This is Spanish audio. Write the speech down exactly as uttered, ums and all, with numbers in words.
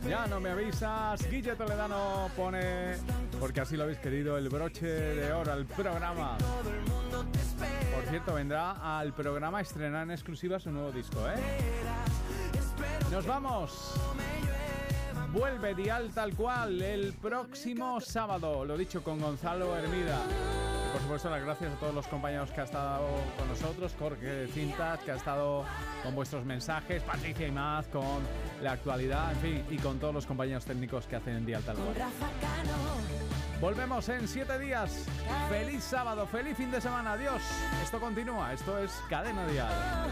Ya no me avisas. Guille Toledano pone, porque así lo habéis querido, el broche de oro al programa. Por cierto, vendrá al programa a estrenar en exclusiva su nuevo disco, ¿eh? Nos vamos. Vuelve Dial Tal Cual el próximo sábado, lo dicho, con Gonzalo Hermida. Y por supuesto, las gracias a todos los compañeros que ha estado con nosotros, Jorge Cintas, que ha estado con vuestros mensajes, Patricia y Maz, con la actualidad, en fin, y con todos los compañeros técnicos que hacen Dial Tal Cual. Volvemos en siete días. Feliz sábado, feliz fin de semana, adiós. Esto continúa, esto es Cadena Dial.